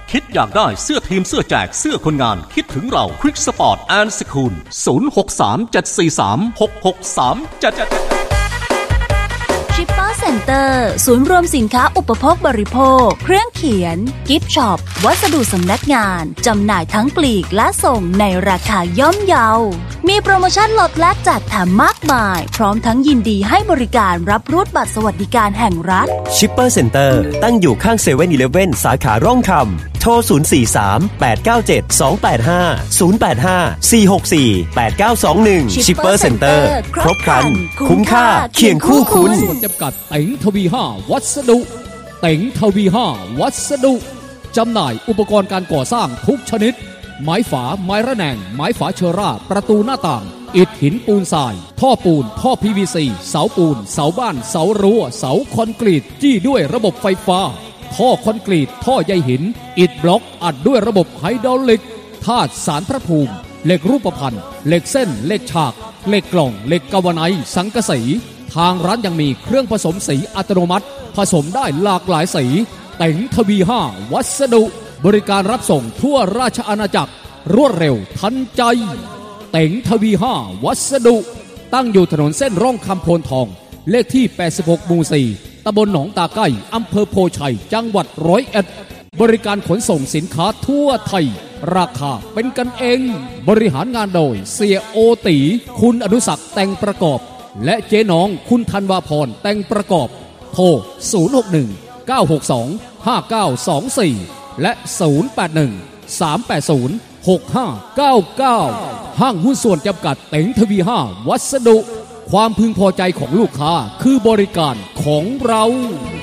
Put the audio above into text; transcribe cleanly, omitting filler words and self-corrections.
คิดอยากได้เสื้อทีมเสื้อแจกเสื้อคนงานคิดถึงเรา Quick Sport and School 063-743-663 ชิปเปอร์เซ็นเตอร์ศูนย์รวมสินค้าอุปโภคบริโภคเครื่องเขียนกิฟต์ช็อปวัสดุสำนักงานจำหน่ายทั้งปลีกและส่งในราคาย่อมเยามีโปรโมชั่นลดและจัดแถมมากมายพร้อมทั้งยินดีให้บริการรับรูดบัตรสวัสดิการแห่งรัฐชิปเปอร์เซ็นเตอร์ตั้งอยู่ข้างเซเว่นอีเลฟเว่นสาขาร่องคำโทร 043-897-285-085-464-8921 ชิปเปอร์เซ็นเตอร์ครบครันคุ้มค่าเคียงคู่คุณจำกัดเต็งทวี5วัสดุเต็งทวี5วัสดุจำหน่ายอุปกรณ์การก่อสร้างทุกชนิดไม้ฝาไม้ระแนงไม้ฝาเชอร่าประตูหน้าต่างอิฐหินปูนทรายท่อปูนท่อ PVC เสาปูนเสาบ้านเสารั้วเสาคอนกรีตจี้ด้วยระบบไฟฟ้าท่อคอนกรีตท่อใยหินอิฐบล็อกอัดด้วยระบบไฮดรอลิกธาตุสารพระภูมิเหล็กรูปพรรณเหล็กเส้นเหล็กฉากเหล็กกล่องเหล็กกาวไนซ์สังกะสีทางร้านยังมีเครื่องผสมสีอัตโนมัติผสมได้หลากหลายสีเต็งทวี5วัสดุบริการรับส่งทั่วราชอาณาจักรรวดเร็วทันใจเต็งทวี5วัสดุตั้งอยู่ถนนเส้นร่องคำโพนทองเลขที่86หมู่4ตำบลหนองตาใกล้อำเภอโพชัยจังหวัด101บริการขนส่งสินค้าทั่วไทยราคาเป็นกันเองบริหารงานโดยเสียโอตีคุณอนุศักดิ์แต่งประกอบและเจ๊น้องคุณธันวาพรแต่งประกอบโทร061-962-5924และ081-380-6599ห้างหุ้นส่วนจำกัดเต็งทวี5วัสดุความพึงพอใจของลูกค้าคือบริการของเรา